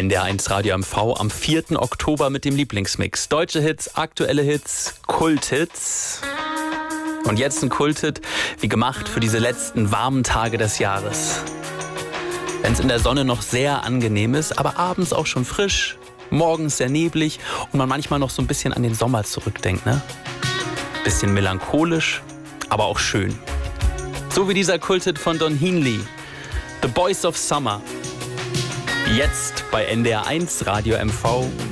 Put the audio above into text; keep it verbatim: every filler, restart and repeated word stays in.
N D R eins Radio M V am vierten Oktober mit dem Lieblingsmix. Deutsche Hits, aktuelle Hits, Kulthits. Und jetzt ein Kulthit, wie gemacht für diese letzten warmen Tage des Jahres. Wenn es in der Sonne noch sehr angenehm ist, aber abends auch schon frisch, morgens sehr neblig und man manchmal noch so ein bisschen an den Sommer zurückdenkt, ne? Bisschen melancholisch, aber auch schön. So wie dieser Kulthit von Don Henley, The Boys of Summer. Jetzt bei N D R eins Radio M V.